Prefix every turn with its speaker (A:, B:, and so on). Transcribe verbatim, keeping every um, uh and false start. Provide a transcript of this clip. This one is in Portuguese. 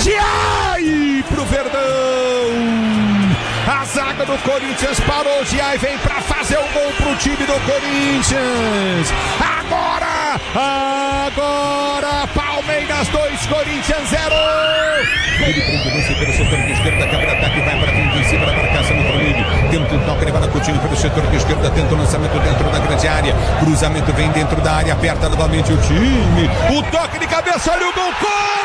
A: Giai pro Verdão. A zaga do Corinthians parou, Giai vem pra fazer o gol pro time do Corinthians. Agora, agora, Palmeiras dois, Corinthians zero. Ele prende pelo setor de esquerda, quebra ataque, vai para frente em cima da marcação do Flamengo. Tenta um toque, ele vai na Coutinho pelo setor de esquerda, tenta o lançamento dentro da grande área. Cruzamento vem dentro da área, aperta novamente o time. O toque de cabeça, olha o gol.